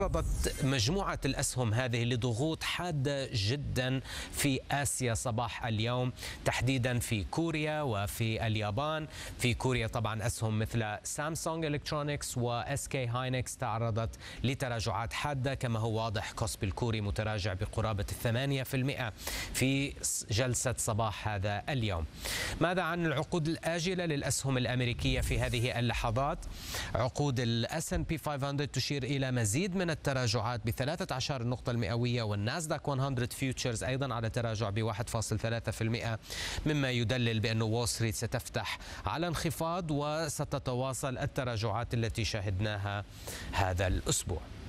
تعرضت مجموعة الأسهم هذه لضغوط حادة جدا في آسيا صباح اليوم، تحديدا في كوريا وفي اليابان. في كوريا طبعا أسهم مثل سامسونج إلكترونيكس وإس كي هاينكس تعرضت لتراجعات حادة، كما هو واضح كوسبي الكوري متراجع بقرابة 8% في جلسة صباح هذا اليوم. ماذا عن العقود الآجلة للأسهم الأمريكية في هذه اللحظات؟ عقود الS&P 500 تشير إلى مزيد من التراجعات ب13 النقطة المئوية، والناسداك 100 فيوتشرز أيضا على تراجع ب1.3%، مما يدلل بأن وول ستريت ستفتح على انخفاض وستتواصل التراجعات التي شاهدناها هذا الأسبوع.